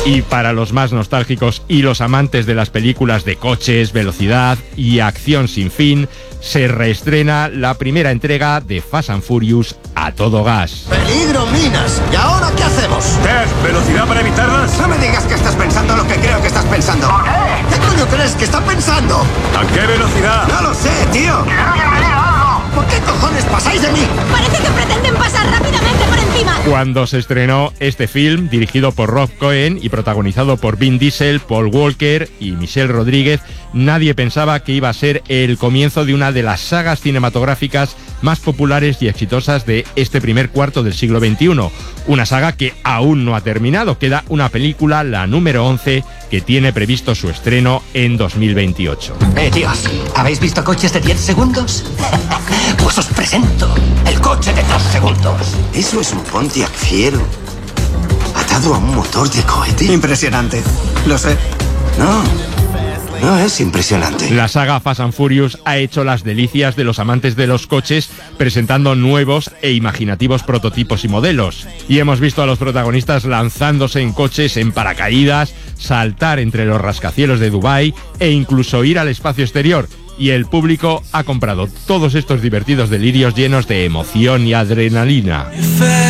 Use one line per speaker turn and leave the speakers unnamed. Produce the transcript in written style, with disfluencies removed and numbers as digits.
Y para los más nostálgicos y los amantes de las películas de coches, velocidad y acción sin fin, se reestrena la primera entrega de Fast and Furious a todo gas.
¡Peligro, minas! ¿Y ahora qué hacemos?
¿Qué? ¿Velocidad para evitarlas?
No me digas que estás pensando lo que creo que estás pensando. ¿Qué coño crees que está pensando?
¿A qué velocidad?
No lo sé, tío. ¡Quiero que me diga algo! ¿Por qué cojones pasáis de mí?
Parece que pretenden pasar rápidamente por encima.
Cuando se estrenó este film, dirigido por Rob Cohen y protagonizado por Vin Diesel, Paul Walker y Michelle Rodríguez, nadie pensaba que iba a ser el comienzo de una de las sagas cinematográficas más populares y exitosas de este primer cuarto del siglo XXI. Una saga que aún no ha terminado. Queda una película, la número 11, que tiene previsto su estreno en 2028.
Tíos, ¿habéis visto coches de 10 segundos? Pues os presento el coche de 2 segundos.
Eso es un Pontiac Fiero atado a un motor de cohete. Impresionante. Lo sé. No es impresionante.
La saga Fast and Furious ha hecho las delicias de los amantes de los coches, presentando nuevos e imaginativos prototipos y modelos. Y hemos visto a los protagonistas lanzándose en coches en paracaídas, saltar entre los rascacielos de Dubái e incluso ir al espacio exterior. Y el público ha comprado todos estos divertidos delirios llenos de emoción y adrenalina.